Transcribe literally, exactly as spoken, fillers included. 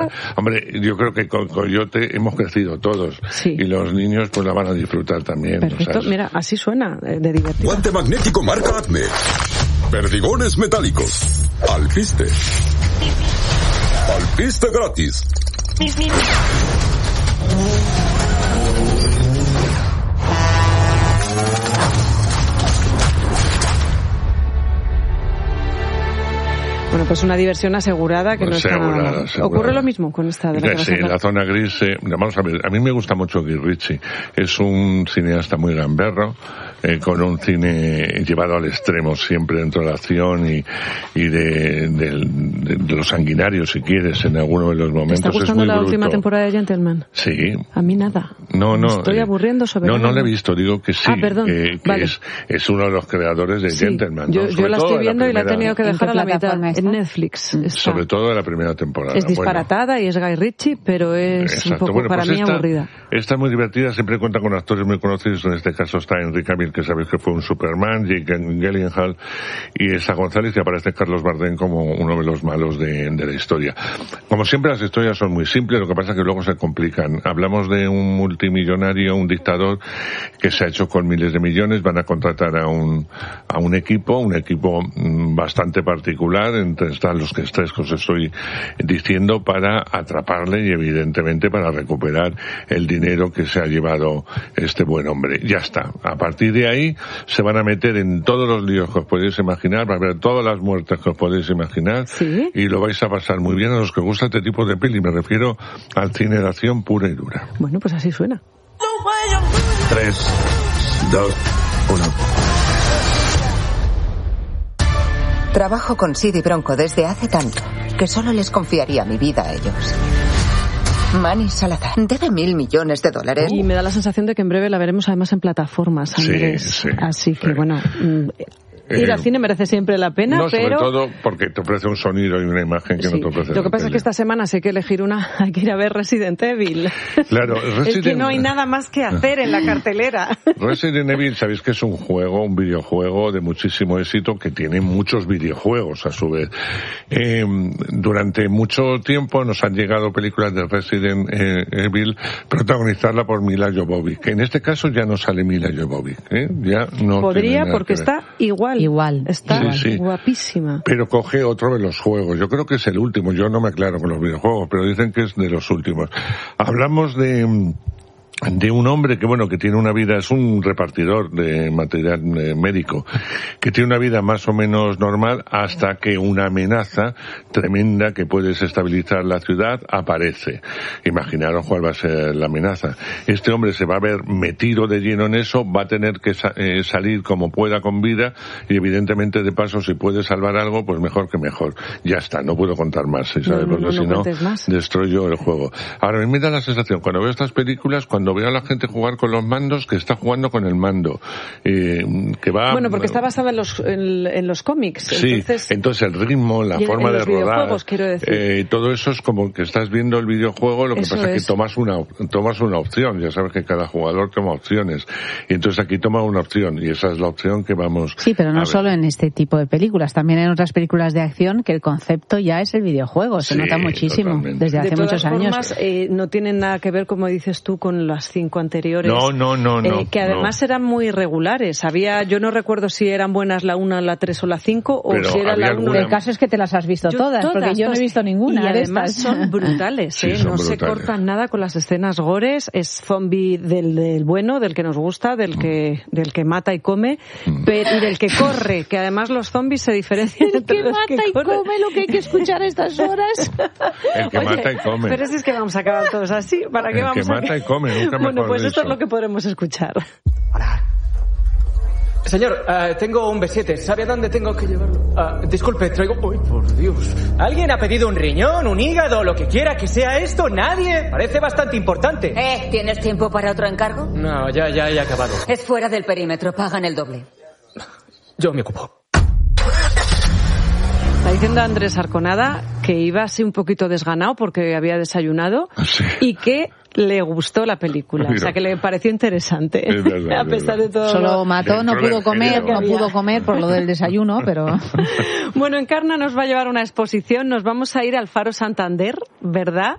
Hombre, yo creo que con Coyote hemos crecido todos. Sí. Y los niños pues la van a disfrutar también. Perfecto, o sea, mira, así suena de, de divertido. Guante magnético marca Acme. Perdigones metálicos. Alpiste. Alpiste gratis. Bueno, pues una diversión asegurada que no está nada mal. Asegurada. ¿Ocurre lo mismo con esta de la Sí, la zona gris, eh, vamos a ver, a mí me gusta mucho Guy Ritchie. Es un cineasta muy gamberro, eh, con un cine llevado al extremo siempre dentro de la acción y, y de, de, de, de los sanguinarios, si quieres, en alguno de los momentos. ¿Te está gustando es muy la bruto. última temporada de Gentleman? Sí. A mí nada. No, no. Me estoy eh, aburriendo sobre No, nada. no la he visto, digo que sí. Ah, perdón. Que, que vale. es, es uno de los creadores de Sí. Gentleman. Yo, ¿no? yo Sobre la todo estoy de la viendo y la he primera- tenido que dejar a la mitad. plataforma está? En Netflix. Está. Sobre todo de la primera temporada. Es disparatada Bueno, y es Guy Ritchie, pero es exacto. un poco Bueno, para pues mí esta, aburrida. Esta es muy divertida, siempre cuenta con actores muy conocidos. En este caso está Henry Cavill, que sabéis que fue un Superman, Jake Gyllenhaal, y Esa González, y aparece Carlos Bardem como uno de los malos de, de la historia. Como siempre, las historias son muy simples, lo que pasa es que luego se complican. Hablamos de un multimillonario, un dictador, que se ha hecho con miles de millones. Van a contratar a un, a un equipo, un equipo mm, bastante particular, entre están los que tres que os estoy diciendo, para atraparle y evidentemente para recuperar el dinero que se ha llevado este buen hombre. Ya está. A partir de ahí se van a meter en todos los líos que os podéis imaginar, va a haber todas las muertes que os podéis imaginar. ¿Sí? Y lo vais a pasar muy bien a los que os gusta este tipo de peli. Me refiero al cine de acción pura y dura. Bueno, pues así suena. Tres, dos, uno. Trabajo con Sid y Bronco desde hace tanto que solo les confiaría mi vida a ellos. Manny Salazar debe mil millones de dólares. Y me da la sensación de que en breve la veremos además en plataformas, Andrés. Sí, sí, Así que sí. bueno, mm, ir Eh, al cine merece siempre la pena, No, sobre pero... todo porque te ofrece un sonido y una imagen que Sí. no te ofrece. Lo que la pasa es tele. que esta semana si hay que elegir una, hay que ir a ver Resident Evil. Claro, Es que Resident- no hay nada más que hacer en la cartelera. Resident Evil, sabéis que es un juego, un videojuego de muchísimo éxito que tiene muchos videojuegos a su vez. Eh, durante mucho tiempo nos han llegado películas de Resident eh, Evil protagonizarla por Mila Jovovich, que en este caso ya no sale Mila Jovovich, ¿eh? Ya no Podría tiene nada porque que ver. está igual. Igual. Está Sí, sí. guapísima. Pero coge otro de los juegos. Yo creo que es el último. Yo no me aclaro con los videojuegos, pero dicen que es de los últimos. Hablamos de... de un hombre que, bueno, que tiene una vida, es un repartidor de material eh, médico, que tiene una vida más o menos normal hasta que una amenaza tremenda que puede desestabilizar la ciudad aparece. Imaginaros cuál va a ser la amenaza. Este hombre se va a ver metido de lleno en eso, va a tener que sa- eh, salir como pueda con vida y evidentemente de paso si puede salvar algo, pues mejor que mejor. Ya está, no puedo contar más, ¿sí? ¿sabes? No, no, Porque no, si no no, cuentes más. destruyo el juego. Ahora, a mí me da la sensación, cuando veo estas películas, cuando veo a la gente jugar con los mandos, que está jugando con el mando, eh, que va... Bueno, porque está basada en los, en, en los cómics. Sí, entonces, entonces el ritmo, la y en- forma en de los rodar, videojuegos, quiero decir. eh, todo eso es como que estás viendo el videojuego, lo que Eso pasa es es. que tomas una, tomas una opción, ya sabes que cada jugador toma opciones, y entonces aquí toma una opción, y esa es la opción que vamos Sí, pero a no ver. solo en este tipo de películas, también en otras películas de acción que el concepto ya es el videojuego, se Sí, nota muchísimo totalmente. desde hace de todas muchos años. formas, eh, no tienen nada que ver, como dices tú, con las cinco anteriores. No, no, no, no. Eh, que además no. eran muy irregulares. Había, yo no recuerdo si eran buenas la una, la tres o la cinco, o Pero si era había la una. alguna- El caso es que te las has visto Yo todas, porque yo no he visto ninguna Y de además estas. son brutales, Sí, ¿eh? son no se brutales. cortan nada con las escenas gores. Es zombie del, del bueno, del que nos gusta, del que del que mata y come, Mm. pero, y del que corre, que además los zombies se diferencian El entre que los mata y corren. come lo que hay que escuchar a estas horas. El que Oye, mata y come. Pero si es que vamos a acabar todos así, ¿para qué El vamos que a mata y come, nunca Bueno, mejor pues esto dicho. es lo que podremos escuchar. Señor, eh, tengo un B siete. ¿Sabe a dónde tengo que llevarlo? Ah, disculpe, traigo... ¡Uy, por Dios! ¿Alguien ha pedido un riñón, un hígado, lo que quiera que sea esto? ¿Nadie? Parece bastante importante. Eh, ¿tienes tiempo para otro encargo? No, ya, ya he acabado. Es fuera del perímetro, pagan el doble. Yo me ocupo. Está diciendo Andrés Arconada que iba así un poquito desganado porque había desayunado Sí. y que le gustó la película, Mira. o sea que le pareció interesante, Es verdad, a pesar de todo. Solo lo- mató, no Dentro pudo del comer, género. no pudo comer por lo del desayuno, pero... Bueno, Encarna nos va a llevar a una exposición, nos vamos a ir al Faro Santander, ¿verdad?